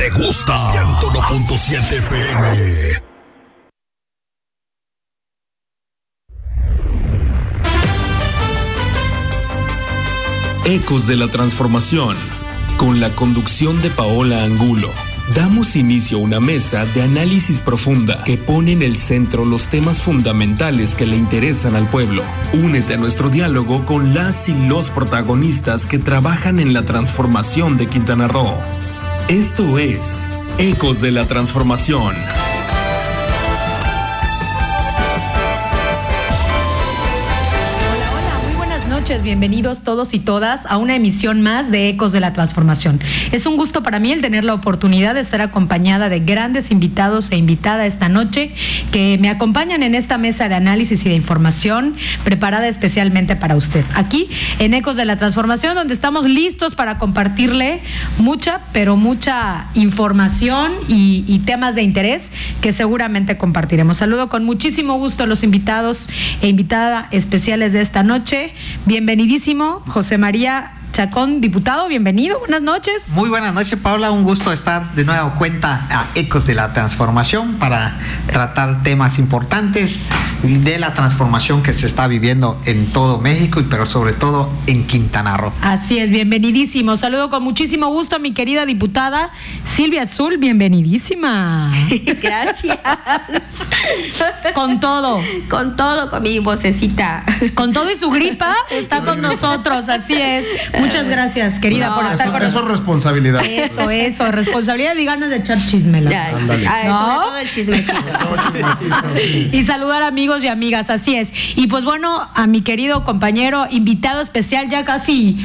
te gusta. 101.7 FM. Ecos de la Transformación, con la conducción de Paola Angulo. Damos inicio a una mesa de análisis profunda que pone en el centro los temas fundamentales que le interesan al pueblo. Únete a nuestro diálogo con las y los protagonistas que trabajan en la transformación de Quintana Roo. Esto es Ecos de la Transformación. Bienvenidos todos y todas a una emisión más de Ecos de la Transformación. Es un gusto para mí el tener la oportunidad de estar acompañada de grandes invitados e invitada esta noche que me acompañan en esta mesa de análisis y de información preparada especialmente para usted. Aquí en Ecos de la Transformación, donde estamos listos para compartirle mucha información y temas de interés que seguramente compartiremos. Saludo con muchísimo gusto a los invitados e invitada especiales de esta noche. Bienvenidísimo, José María Chacón, diputado, bienvenido, buenas noches. Muy buenas noches, Paula, un gusto estar de nuevo cuenta a Ecos de la Transformación para tratar temas importantes de la transformación que se está viviendo en todo México, pero sobre todo en Quintana Roo. Así es, bienvenidísimo. Saludo con muchísimo gusto a mi querida diputada Silvia Azul, bienvenidísima. Gracias. Con todo, con mi vocecita. Con todo y su gripa está con nosotros, así es. Muchas gracias, querida, por estar con nosotros. Eso es responsabilidad. Eso, responsabilidad y ganas de echar chisme. Sobre todo el chismecito. Y saludar amigos y amigas, así es. Y pues bueno, a mi querido compañero, invitado especial, ya casi,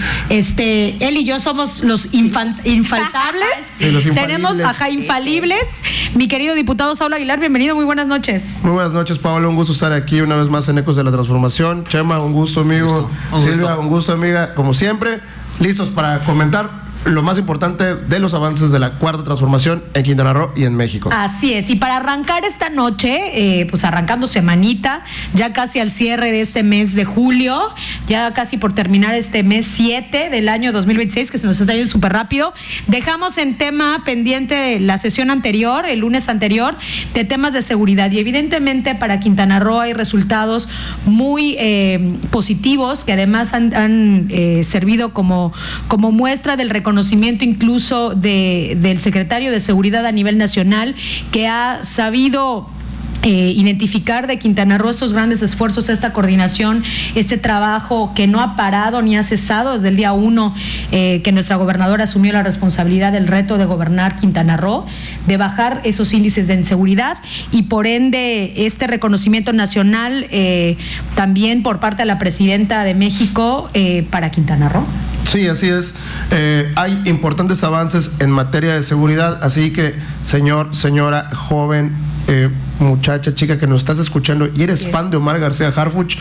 él y yo somos los infaltables. Sí, los infalibles. Tenemos, infalibles. Mi querido diputado Saúl Aguilar, bienvenido, muy buenas noches. Muy buenas noches, Pablo, un gusto estar aquí una vez más en Ecos de la Transformación. Chema, un gusto, amigo. Silvia, un gusto, amiga, como siempre. Listos para comentar lo más importante de los avances de la cuarta transformación en Quintana Roo y en México. Así es, y para arrancar esta noche, pues arrancando semanita, ya casi al cierre de este mes de julio, ya casi por terminar este mes 7 del año 2026, que se nos está yendo súper rápido, dejamos en tema pendiente la sesión anterior, el lunes anterior, de temas de seguridad, y evidentemente para Quintana Roo hay resultados muy positivos, que además han servido como muestra del reconocimiento incluso del secretario de Seguridad a nivel nacional, que ha sabido identificar de Quintana Roo estos grandes esfuerzos, esta coordinación, este trabajo que no ha parado ni ha cesado desde el día 1 que nuestra gobernadora asumió la responsabilidad del reto de gobernar Quintana Roo, de bajar esos índices de inseguridad, y por ende este reconocimiento nacional también por parte de la presidenta de México para Quintana Roo. Sí, así es. Hay importantes avances en materia de seguridad, así que señor, señora, joven, muchacha, chica que nos estás escuchando y eres fan de Omar García Harfuch,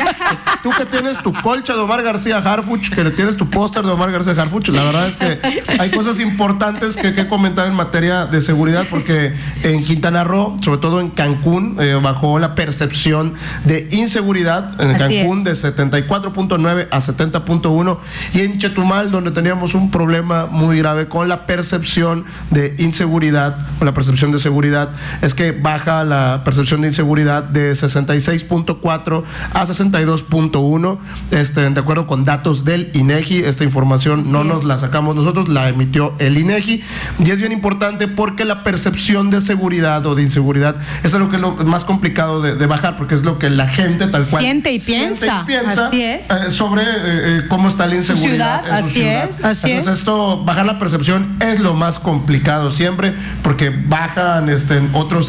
tú que tienes tu colcha de Omar García Harfuch, que tienes tu póster de Omar García Harfuch, la verdad es que hay cosas importantes que comentar en materia de seguridad, porque en Quintana Roo, sobre todo en Cancún, bajó la percepción de inseguridad en Cancún de 74.9 a 70.1, y en Chetumal, donde teníamos un problema muy grave con la percepción de inseguridad, con la percepción de seguridad, es que baja la percepción de inseguridad de 66.4 a 62.1, de acuerdo con datos del INEGI. Esta información no nos la sacamos nosotros, la emitió el INEGI, y es bien importante porque la percepción de seguridad o de inseguridad es algo que es lo más complicado de bajar, porque es lo que la gente tal cual siente y piensa así es. Sobre cómo está la inseguridad en su ciudad. Entonces esto, bajar la percepción es lo más complicado siempre, porque bajan otros